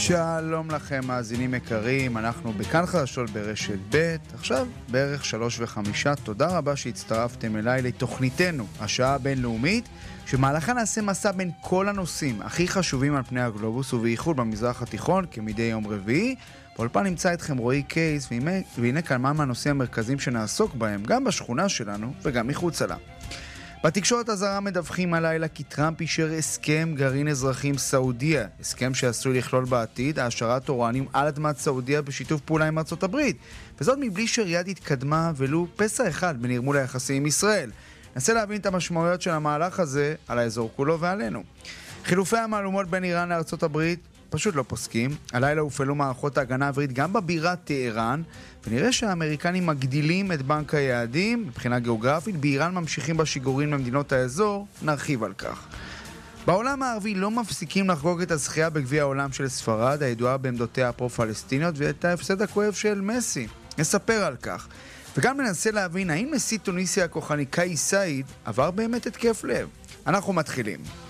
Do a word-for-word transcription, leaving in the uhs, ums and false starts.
שלום לכם מאזינים יקרים, אנחנו בכאן חדשות ברשת ב', עכשיו בערך שלוש וחמישה. תודה רבה שהצטרפתם אליי לתוכניתנו, השעה הבינלאומית, שמהלכה נעשה מסע בין כל הנושאים הכי חשובים על פני הגלובוס ובייחוד במזרח התיכון כמדי יום רביעי. באולפן נמצא איתכם רועי קייס, והנה כאן מה מהנושאים המרכזיים שנעסוק בהם, גם בשכונה שלנו וגם מחוץ לה. בתקשורת הזרה מדווחים הלילה כי טראמפ אישר הסכם גרעין אזרחי עם סעודיה, הסכם שעשוי לכלול בעתיד העשרת אורניום על אדמת סעודיה בשיתוף פעולה עם ארצות הברית, וזאת מבלי שריאד התקדמה ולו פסע אחד בנרמול היחסים עם ישראל. ננסה להבין את המשמעויות של המהלך הזה על האזור כולו ועלינו. חילופי המהלומות בין איראן לארצות הברית פשוט לא פוסקים. הלילה הופעלו מערכות ההגנה האווירית גם בבירה טהרן, ונראה שהאמריקנים מגדילים את בנק היעדים מבחינה גיאוגרפית. באיראן ממשיכים בשיגורים למדינות האזור, נרחיב על כך. בעולם הערבי לא מפסיקים לחגוג את הזכייה בגביע העולם של ספרד, הידועה בעמדותיה הפרו-פלסטיניות, ואת ההפסד הכואב של מסי. נספר על כך. וגם ננסה להבין האם נשיא טוניסיה הכוחני קאיס סעיד עבר באמת התקף לב. אנחנו מתחילים.